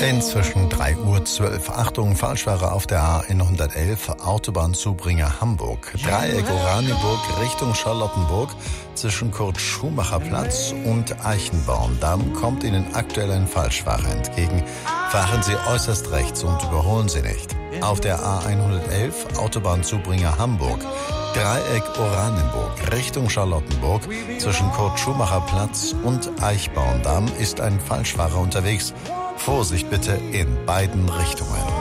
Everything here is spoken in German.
Inzwischen 3:12 Uhr. Achtung, Falschfahrer auf der A111, Autobahnzubringer Hamburg. Dreieck Oranienburg Richtung Charlottenburg zwischen Kurt-Schumacher-Platz und Eichenbaumdamm kommt Ihnen aktuell ein Falschfahrer entgegen. Fahren Sie äußerst rechts und überholen Sie nicht. Auf der A111, Autobahnzubringer Hamburg. Dreieck Oranienburg Richtung Charlottenburg zwischen Kurt-Schumacher-Platz und Eichbaumdamm ist ein Falschfahrer unterwegs. Vorsicht bitte in beiden Richtungen.